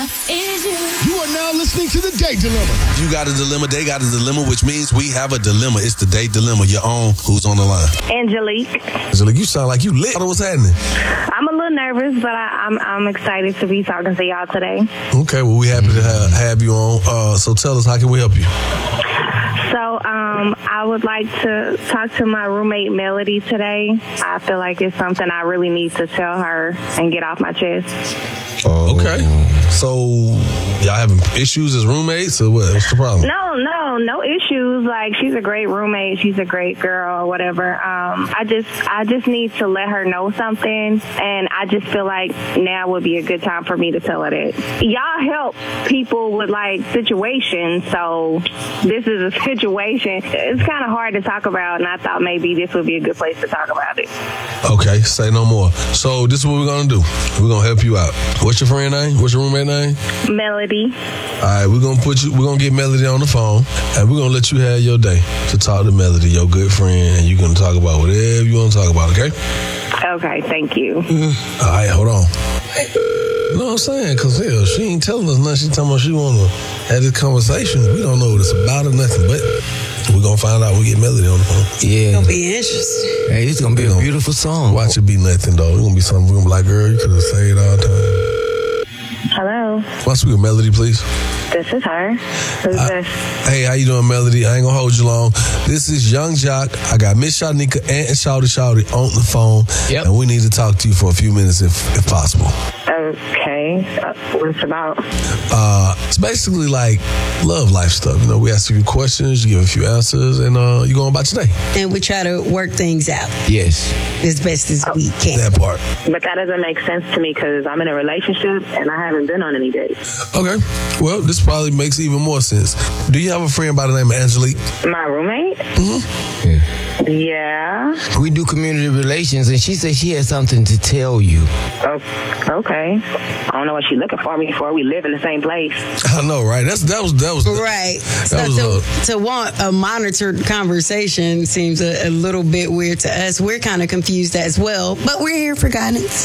You are now listening to The Date Dilemma. You got a dilemma, they got a dilemma, which means we have a dilemma. It's the Date Dilemma. Your own. Who's on the line? Angelique. Angelique, you sound like you lit. What's happening? I'm a little nervous, but I'm excited to be talking to y'all today. Okay, well, we happy to have you on. So tell us, how can we help you? So I would like to talk to my roommate Melody today. I feel like it's something I really need to tell her and get off my chest. Okay. So y'all having issues as roommates, or what? What's the problem? No issues. Like, she's a great roommate. She's a great girl or whatever. I just need to let her know something, and I just feel like now would be a good time for me to tell her that. Y'all help people with like situations, so this is a situation. It's kind of hard to talk about, and I thought maybe this would be a good place to talk about it. Okay, say no more. So this is what we're gonna do. We're gonna help you out. What's your friend name? What's your roommate name? Melody. All right, we're gonna get Melody on the phone, and we're gonna let you have your day to talk to Melody, your good friend, and you're gonna talk about whatever you want to talk about. Okay? Okay, thank you. All right, hold on. You know what I'm saying? Because hell, she ain't telling us nothing. She talking about she want to have this conversation. We don't know what it's about or nothing, but we're going to find out when we get Melody on the phone. Yeah. It's going to be interesting. Hey, it's going to be a beautiful song. Watch it be nothing, though. It's going to be something. We're going to be like, girl, you could have said it all the time. Hello. Watch with Melody, please. This is her. Who's this? Hey, how you doing, Melody? I ain't going to hold you long. This is Young Jock. I got Miss Shanika and Shawty on the phone. Yep. And we need to talk to you for a few minutes if possible. Okay. What's it about? It's basically like love life stuff. You know, we ask you questions, you give a few answers, and you go on about your day. And we try to work things out Yes. as best as we can. That part. But that doesn't make sense to me because I'm in a relationship and I haven't been on any dates. Okay. Well, this probably makes even more sense. Do you have a friend by the name of Angelique? My roommate? Yeah. Yeah. We do community relations, and she said she had something to tell you. Oh, okay. I don't know what she's looking for me for. We live in the same place. I know, right? That was Right. That was To want a monitored conversation seems a little bit weird to us. We're kind of confused as well, but we're here for guidance.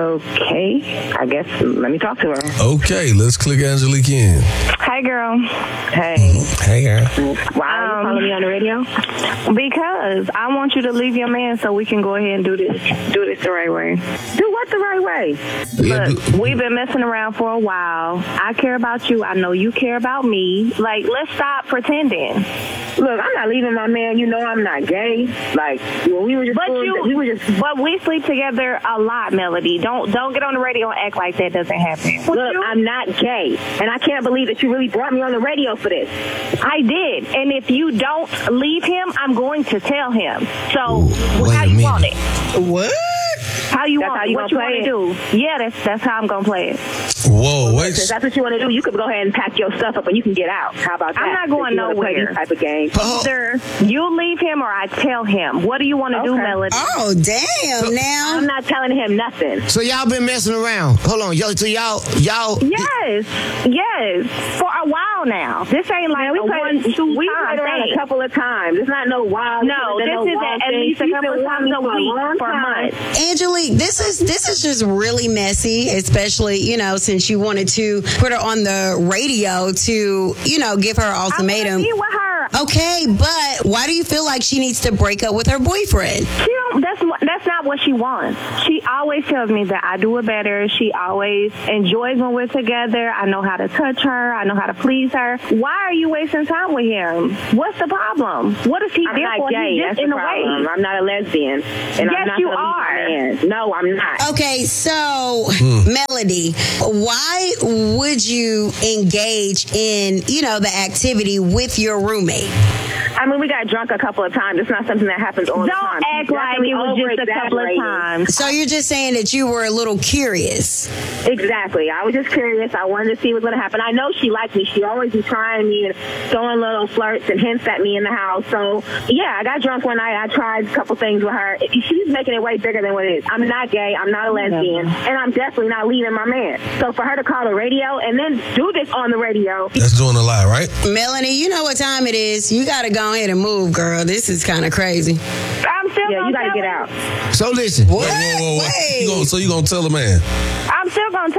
Okay. I guess let me talk to her. Okay, let's click Angelique in. Hi, girl. Hey. Hey, girl. Why are you calling me on the radio? Because I want you to leave your man so we can go ahead and do this the right way. Do what the right way? Look, we've been messing around for a while. I care about you. I know you care about me. Like, let's stop pretending. Look, I'm not leaving my man. You know I'm not gay. Like, when we were just But we sleep together a lot, Melody. Don't get on the radio and act like that doesn't happen. Look, I'm not gay, and I can't believe that you really brought me on the radio for this. I did, and if you don't leave him, I'm going to tell him. So, how you want it? What? How you want it? What you want to do? Yeah, that's how I'm going to play it. Whoa, wait. If that's what you want to do, you could go ahead and pack your stuff up and you can get out. How about that? I'm not going nowhere. This type of game. Either you leave him or I tell him. What do you want to do, Melody? Oh, damn, now. I'm not telling him nothing. So y'all been messing around. Hold on. So y'all. Yes. For a while now. This ain't like a 1-2 we played around a couple of times. It's not no wild. No, this is at least a couple of times a week for months. Angelique, this is just really messy, especially, you know, since you wanted to put her on the radio to, you know, give her an ultimatum. I want to be with her. Okay, but why do you feel like she needs to break up with her boyfriend? That's not what she wants. She always tells me that I do it better. She always enjoys when we're together. I know how to touch her. I know how to please her. Why are you wasting time with him? What's the problem? What is he there for? He's just in the way. I'm not a lesbian. And yes, you are. No, I'm not. Okay, so Melody, why would you engage in, you know, the activity with your roommate? I mean, we got drunk a couple of times. It's not something that happens all the time. Don't act like it was just a couple of times. So you're just saying that you were a little curious. Exactly. I was just curious. I wanted to see what's going to happen. I know she liked me. She always be trying me and throwing little flirts and hints at me in the house. So, yeah, I got drunk one night. I tried a couple things with her. She's making it way bigger than what it is. I'm not gay. I'm not a lesbian. And I'm definitely not leaving my man. So for her to call the radio and then do this on the radio. That's doing a lot, right? Melanie, you know what time it is. You got to go ahead and move, girl. This is kind of crazy. I'm still you got to get out. So listen. What? Whoa. Wait. So you going to tell the man? I'm still going to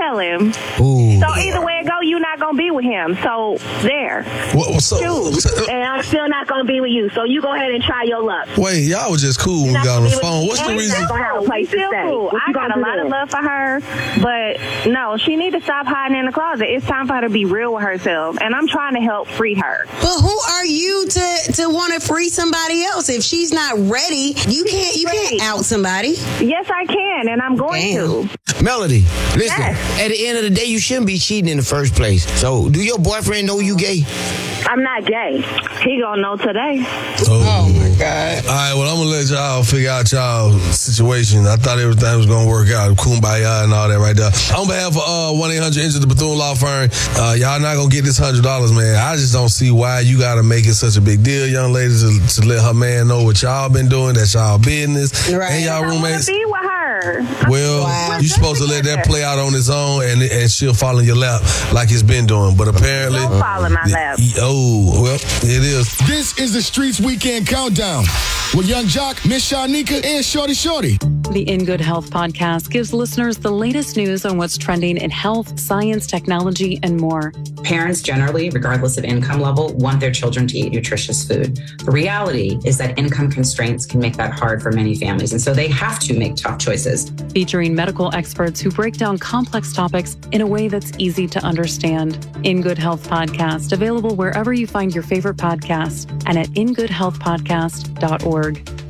tell him. Ooh. So either way it go, you're not going to be with him. So there. Choose. And I'm still not going to be with you. So you go ahead and try your luck. Wait, y'all was just cool when we got on the phone. What's the reason? We still cool. I got a lot of love for her, but no, she need to stop hiding in the closet. It's time for her to be real with herself, and I'm trying to help free her. But who are you to want to free somebody else? If she's not ready, you can't out somebody. Yes, I can, and I'm going to. Melody, listen, at the end of the day, you shouldn't be cheating in the first place. So, do your boyfriend know you gay? I'm not gay. He gonna know today. Oh my God. All right, well, I'm gonna let y'all figure out y'all situation. I thought everything was gonna work out. Kumbaya and all that right there. On behalf of 1-800-INJURED, the Bethune Law Firm, y'all not gonna get this $100, man. I just don't see why you gotta make it such a big deal, young ladies, to let her man know what y'all been doing. That's y'all business. Right. And y'all roommates. I want to be with her. Well, you supposed to let that play out on its own, and she'll fall in your lap like it's been doing. But apparently, don't fall in my lap. Oh, well, it is. This is the Streets Weekend Countdown with Young Jock, Miss Shanika, and Shorty. The In Good Health podcast gives listeners the latest news on what's trending in health, science, technology, and more. Parents generally, regardless of income level, want their children to eat nutritious food. The reality is that income constraints can make that hard for many families, and so they have to make tough choices. Featuring medical experts who break down complex topics in a way that's easy to understand. In Good Health podcast, available wherever you find your favorite podcast and at ingoodhealthpodcast.org.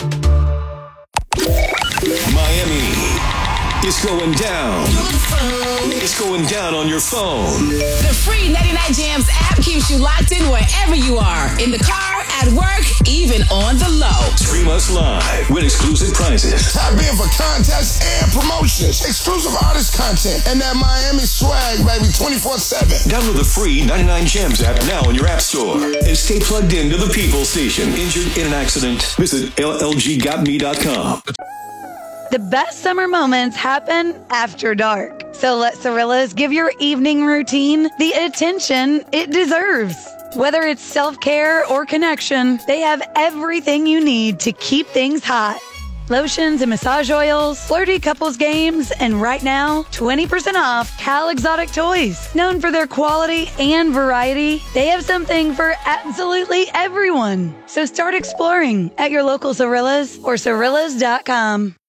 Miami, it's going down. It's going down on your phone. The free 99 Jams app keeps you locked in wherever you are. In the car, at work, even on the low. Stream us live. Win exclusive prizes. Tap in for contests and promotions. Exclusive artist content. And that Miami swag, baby, 24/7. Download the free 99 Jams app now in your app store. And stay plugged into the People Station. Injured in an accident? Visit llggotme.com. The best summer moments happen after dark. So let Cirillas give your evening routine the attention it deserves. Whether it's self-care or connection, they have everything you need to keep things hot. Lotions and massage oils, flirty couples games, and right now, 20% off Cal Exotic Toys. Known for their quality and variety, they have something for absolutely everyone. So start exploring at your local Cirillas or Cirillas.com.